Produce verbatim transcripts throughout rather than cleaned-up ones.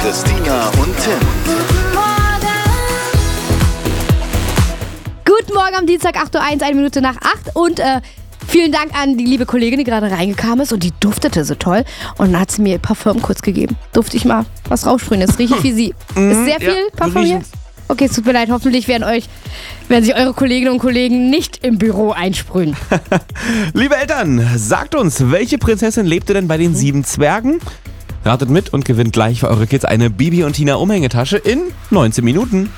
Christina und Tim. Guten Morgen am Dienstag, acht Uhr eins, eine Minute nach acht. Und äh, vielen Dank an die liebe Kollegin, die gerade reingekommen ist. Und die duftete so toll. Und dann hat sie mir ihr Parfüm kurz gegeben. Durfte ich mal was raussprühen. Das rieche ich wie sie. Ist sehr viel ja, Parfüm hier? Okay, es tut mir leid. Hoffentlich werden euch, werden sich eure Kolleginnen und Kollegen nicht im Büro einsprühen. Liebe Eltern, sagt uns, welche Prinzessin lebte denn bei den sieben Zwergen? Ratet mit und gewinnt gleich für eure Kids eine Bibi und Tina Umhängetasche in neunzehn Minuten.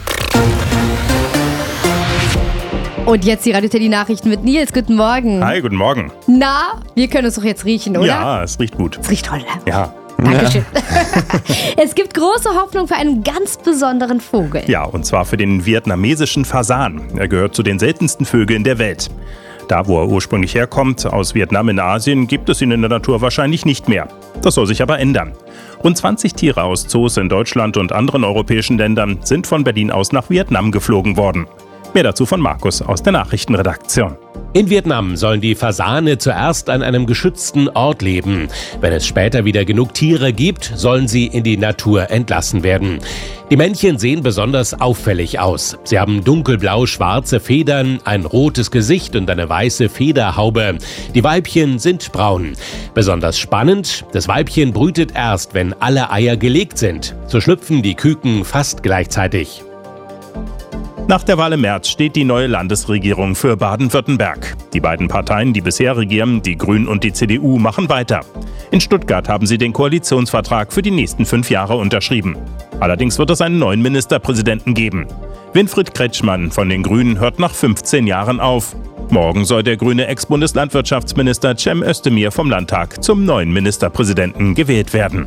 Und jetzt die Radio Teddy Nachrichten mit Nils. Guten Morgen. Hi, guten Morgen. Na, wir können es doch jetzt riechen, oder? Ja, es riecht gut. Es riecht toll, ne? Ja. Dankeschön. Es gibt große Hoffnung für einen ganz besonderen Vogel. Ja, und zwar für den vietnamesischen Fasan. Er gehört zu den seltensten Vögeln der Welt. Da, wo er ursprünglich herkommt, aus Vietnam in Asien, gibt es ihn in der Natur wahrscheinlich nicht mehr. Das soll sich aber ändern. Rund zwanzig Tiere aus Zoos in Deutschland und anderen europäischen Ländern sind von Berlin aus nach Vietnam geflogen worden. Mehr dazu von Markus aus der Nachrichtenredaktion. In Vietnam sollen die Fasane zuerst an einem geschützten Ort leben. Wenn es später wieder genug Tiere gibt, sollen sie in die Natur entlassen werden. Die Männchen sehen besonders auffällig aus. Sie haben dunkelblau-schwarze Federn, ein rotes Gesicht und eine weiße Federhaube. Die Weibchen sind braun. Besonders spannend, das Weibchen brütet erst, wenn alle Eier gelegt sind. So schlüpfen die Küken fast gleichzeitig. Nach der Wahl im März steht die neue Landesregierung für Baden-Württemberg. Die beiden Parteien, die bisher regieren, die Grünen und die C D U, machen weiter. In Stuttgart haben sie den Koalitionsvertrag für die nächsten fünf Jahre unterschrieben. Allerdings wird es einen neuen Ministerpräsidenten geben. Winfried Kretschmann von den Grünen hört nach fünfzehn Jahren auf. Morgen soll der grüne Ex-Bundeslandwirtschaftsminister Cem Özdemir vom Landtag zum neuen Ministerpräsidenten gewählt werden.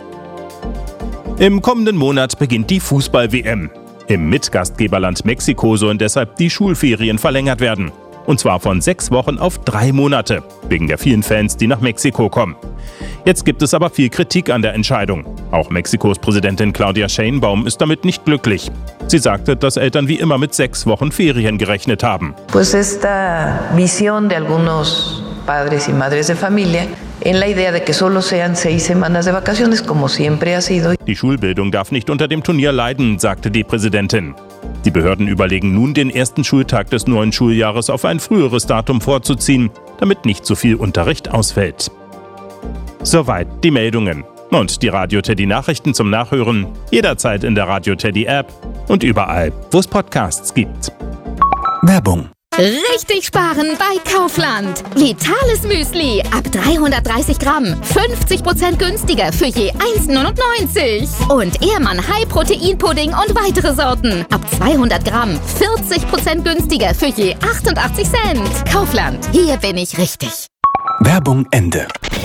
Im kommenden Monat beginnt die Fußball-W M. Im Mitgastgeberland Mexiko sollen deshalb die Schulferien verlängert werden. Und zwar von sechs Wochen auf drei Monate, wegen der vielen Fans, die nach Mexiko kommen. Jetzt gibt es aber viel Kritik an der Entscheidung. Auch Mexikos Präsidentin Claudia Sheinbaum ist damit nicht glücklich. Sie sagte, dass Eltern wie immer mit sechs Wochen Ferien gerechnet haben. Pues esta visión de algunos padres y madres de familia en la idea de que solo sean seis semanas de vacaciones, como siempre ha sido. Die Schulbildung darf nicht unter dem Turnier leiden, sagte die Präsidentin. Die Behörden überlegen nun, den ersten Schultag des neuen Schuljahres auf ein früheres Datum vorzuziehen, damit nicht so viel Unterricht ausfällt. Soweit die Meldungen. Und die Radio Teddy Nachrichten zum Nachhören jederzeit in der Radio Teddy App und überall, wo es Podcasts gibt. Werbung. Richtig sparen bei Kaufland. Vitales Müsli ab dreihundertdreißig Gramm. fünfzig Prozent günstiger für je eins neunundneunzig. Und Ehrmann High Protein Pudding und weitere Sorten. Ab zweihundert Gramm. vierzig Prozent günstiger für je achtundachtzig Cent. Kaufland. Hier bin ich richtig. Werbung Ende.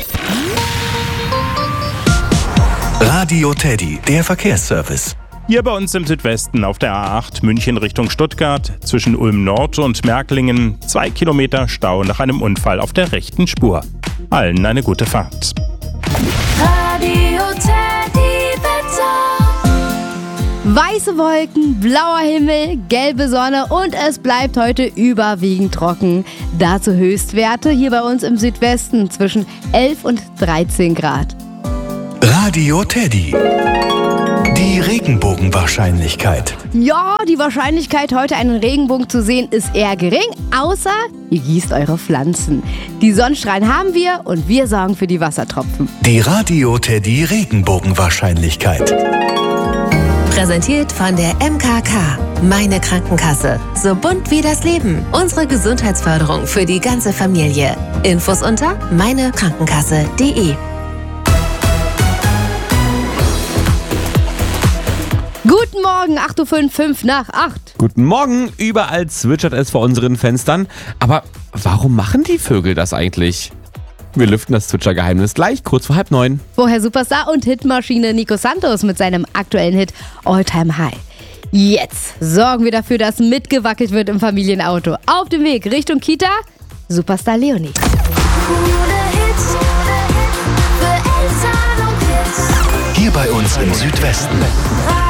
Radio Teddy, der Verkehrsservice. Hier bei uns im Südwesten auf der A acht München Richtung Stuttgart zwischen Ulm Nord und Märklingen zwei Kilometer Stau nach einem Unfall auf der rechten Spur. Allen eine gute Fahrt. Radio Teddy Wetter. Weiße Wolken, blauer Himmel, gelbe Sonne und es bleibt heute überwiegend trocken. Dazu Höchstwerte hier bei uns im Südwesten zwischen elf und dreizehn Grad. Radio Teddy. Die Regenbogenwahrscheinlichkeit. Ja, die Wahrscheinlichkeit, heute einen Regenbogen zu sehen, ist eher gering, außer ihr gießt eure Pflanzen. Die Sonnenstrahlen haben wir und wir sorgen für die Wassertropfen. Die Radio Teddy Regenbogenwahrscheinlichkeit. Präsentiert von der M K K. Meine Krankenkasse. So bunt wie das Leben. Unsere Gesundheitsförderung für die ganze Familie. Infos unter meine krankenkasse punkt de. Guten Morgen, acht Uhr fünf, fünf nach acht. Guten Morgen, überall zwitschert es vor unseren Fenstern. Aber warum machen die Vögel das eigentlich? Wir lüften das Zwitschergeheimnis gleich, kurz vor halb neun. Vorher Superstar und Hitmaschine Nico Santos mit seinem aktuellen Hit All Time High. Jetzt sorgen wir dafür, dass mitgewackelt wird im Familienauto. Auf dem Weg Richtung Kita, Superstar Leonie. Hier bei uns im Südwesten.